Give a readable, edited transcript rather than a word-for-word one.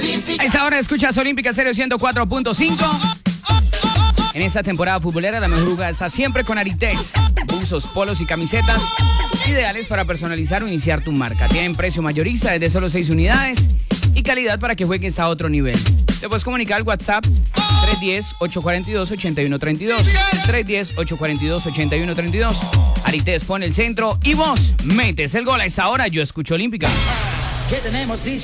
A esta hora escuchas Olímpica Stereo 104.5. En esta temporada futbolera la mejor jugada está siempre con Aritex. Buzos, polos y camisetas ideales para personalizar o iniciar tu marca. Tienen precio mayorista desde solo 6 unidades y calidad para que juegues a otro nivel. Te puedes comunicar al WhatsApp 310-842-8132. 310-842-8132. Aritex pone el centro y vos metes el gol. A esta hora yo escucho Olímpica. ¿Qué tenemos, DJ?